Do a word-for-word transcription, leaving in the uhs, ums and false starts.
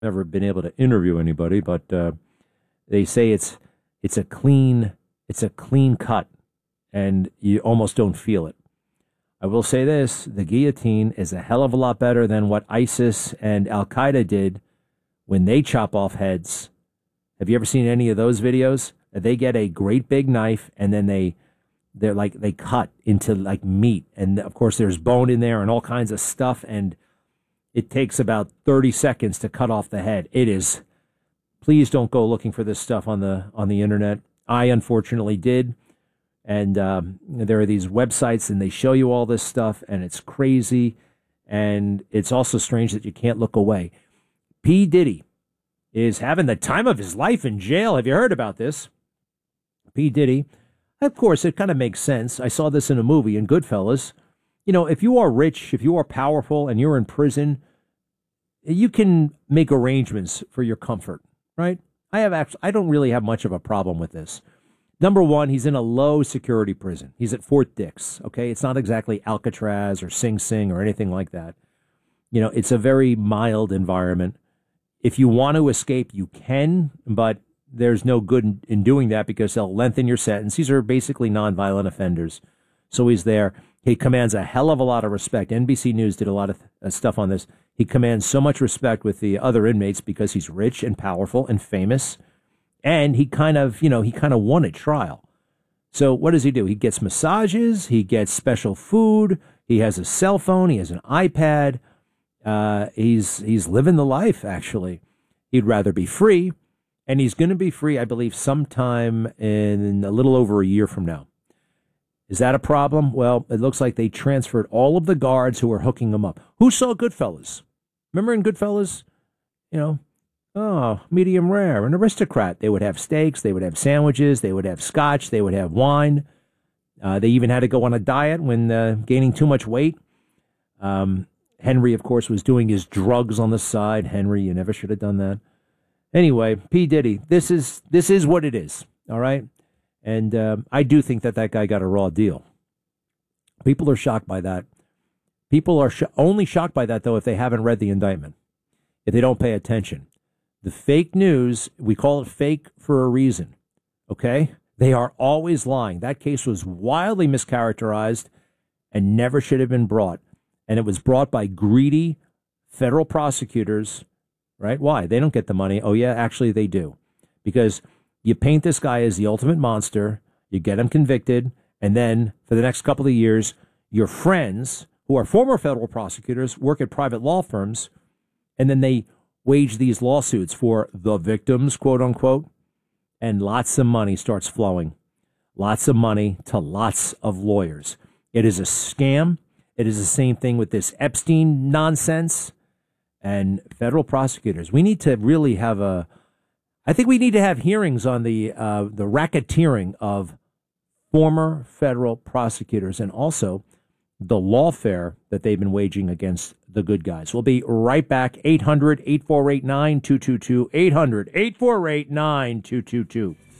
never been able to interview anybody, but uh, they say it's it's a clean it's a clean cut, and you almost don't feel it. I will say this: the guillotine is a hell of a lot better than what ISIS and Al Qaeda did when they chop off heads. Have you ever seen any of those videos? They get a great big knife, and then they they're like they cut into like meat, and of course there's bone in there and all kinds of stuff, and it takes about thirty seconds to cut off the head. It is. Please don't go looking for this stuff on the on the internet. I unfortunately did, and um, there are these websites, and they show you all this stuff, and it's crazy, and it's also strange that you can't look away. P. Diddy is having the time of his life in jail. Have you heard about this? P. Diddy. Of course, it kind of makes sense. I saw this in a movie in Goodfellas. You know, if you are rich, if you are powerful, and you're in prison, you can make arrangements for your comfort, right? I have actually, I don't really have much of a problem with this. Number one, he's in a low security prison. He's at Fort Dix. Okay, it's not exactly Alcatraz or Sing Sing or anything like that. You know, it's a very mild environment. If you want to escape, you can, but there's no good in, in doing that because they'll lengthen your sentence. These are basically nonviolent offenders. So he's there. He commands a hell of a lot of respect. N B C News did a lot of uh, stuff on this. He commands so much respect with the other inmates because he's rich and powerful and famous. And he kind of, you know, he kind of won a trial. So what does he do? He gets massages. He gets special food. He has a cell phone. He has an iPad. Uh, he's he's living the life, actually. He'd rather be free. And he's going to be free, I believe, sometime in a little over a year from now. Is that a problem? Well, it looks like they transferred all of the guards who were hooking him up. Who saw Goodfellas? Remember in Goodfellas? You know, oh, medium rare, an aristocrat. They would have steaks, they would have sandwiches, they would have scotch, they would have wine. Uh, they even had to go on a diet when uh, gaining too much weight. Um, Henry, of course, was doing his drugs on the side. Henry, you never should have done that. Anyway, P. Diddy, this is this is what it is, all right? And uh, I do think that that guy got a raw deal. People are shocked by that. People are sh- only shocked by that, though, if they haven't read the indictment, if they don't pay attention. The fake news, we call it fake for a reason, okay? They are always lying. That case was wildly mischaracterized and never should have been brought. And it was brought by greedy federal prosecutors, right? Why? They don't get the money. Oh, yeah, actually they do. Because you paint this guy as the ultimate monster, you get him convicted, and then for the next couple of years, your friends, who are former federal prosecutors, work at private law firms, and then they wage these lawsuits for the victims, quote unquote, and lots of money starts flowing. Lots of money to lots of lawyers. It is a scam. It is the same thing with this Epstein nonsense. And federal prosecutors, we need to really have a, I think we need to have hearings on the uh, the racketeering of former federal prosecutors and also the lawfare that they've been waging against the good guys. We'll be right back. eight hundred, eight four eight, nine two two two. eight hundred, eight four eight, nine two two two.